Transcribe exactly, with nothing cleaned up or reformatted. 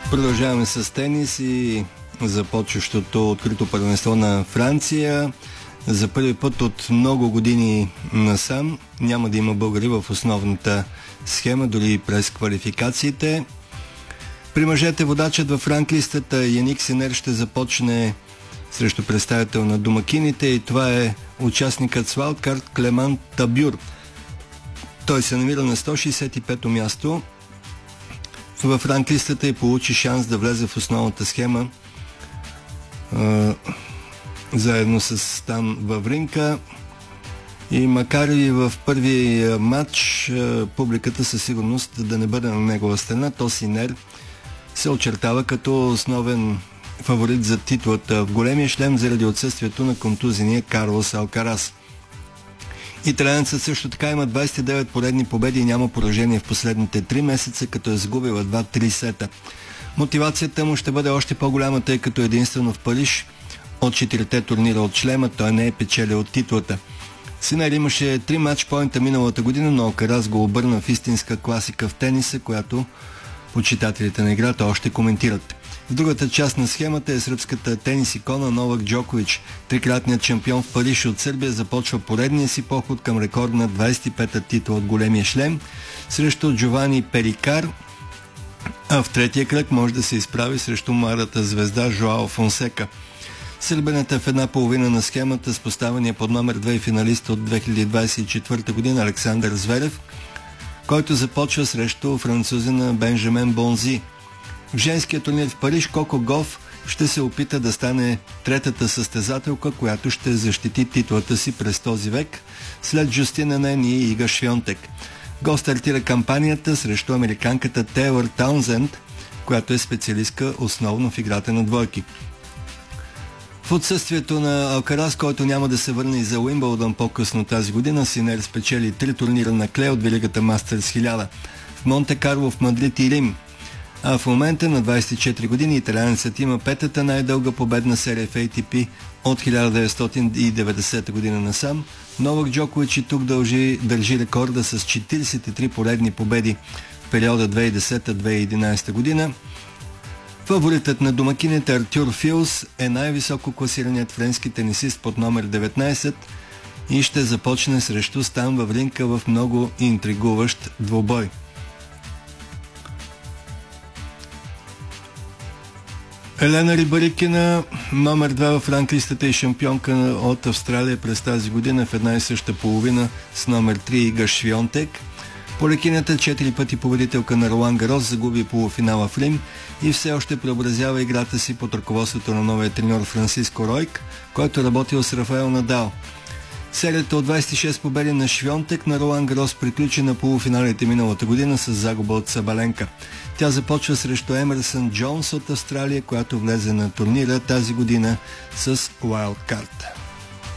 Продължаваме с тенис и започващото открито първенство на Франция. За първи път от много години насам няма да има българи в основната схема, дори и през квалификациите. При мъжете водачът в ранглистата Яник Синер ще започне срещу представител на домакините и това е участникът с вайлдкарт Клеман Табюр. Той се намира на сто шейсет и пето място в ранглистата и получи шанс да влезе в основната схема а, заедно с Стан Вавринка. И макар и в първи матч публиката със сигурност да не бъде на негова страна, то Синер се очертава като основен фаворит за титлата в големия шлем заради отсъствието на контузения Карлос Алкарас. Италианецът също така има двадесет и девет поредни победи и няма поражение в последните три месеца, като е загубил едва три сета. Мотивацията му ще бъде още по-голяма, тъй като единствено в Париж от четирите турнира от шлема той не е печелил от титлата. Синер имаше три матч поинта миналата година, но Алкарас го обърна в истинска класика в тениса, която почитателите на играта още коментират. В другата част на схемата е сръбската тенис икона Новак Джокович. Трикратният шампион в Париж от Сърбия започва поредния си поход към рекордна двадесет и пета титла от големия шлем срещу Джовани Перикар, а в третия кръг може да се изправи срещу младата звезда Жоао Фонсека. Сърбенът е в една половина на схемата с поставения под номер две и финалист от две хиляди двадесет и четвърта година Александър Зверев, който започва срещу французина Бенжамен Бонзи. В женския турнир в Париж Коко Гоф ще се опита да стане третата състезателка, която ще защити титлата си през този век, след Джустина Нен и Ига Швионтек. Гоф стартира кампанията срещу американката Тейлър Таунзенд, която е специалистка основно в играта на двойки. В отсъствието на Алкарас, който няма да се върне и за Уимбълдън по-късно тази година, Синер спечели три турнира на клей от Великата Мастерс хиляда в Монте Карло, в Мадрид и Рим. А в момента на двадесет и четири години италианецът има петата най-дълга победна серия в Ей Ти Пи от хиляда деветстотин и деветдесета година насам. Новак Джокович и тук дължи, държи рекорда с четиридесет и три поредни победи в периода две хиляди и десета - две хиляди и единадесета година. Фаворитът на домакините Артюр Филс е най-високо класираният френски тенисист под номер деветнадесет и ще започне срещу Стан Вавринка в много интригуващ двубой. Елена Рибарикина, номер две в ранглистата и шампионка от Австралия през тази година в една и съща половина с номер три Ига Швионтек. Полекинята, четири пъти победителка на Ролан Гарос, загуби полуфинала в Рим и все още преобразява играта си под ръководството на новия треньор Франциско Ройк, който работил с Рафаел Надал. Серията от двадесет и шест победи на Швионтек на Ролан Гарос приключи на полуфиналите миналата година с загуба от Сабаленка. Тя започва срещу Емерсън Джонс от Австралия, която влезе на турнира тази година с вайлдкарт.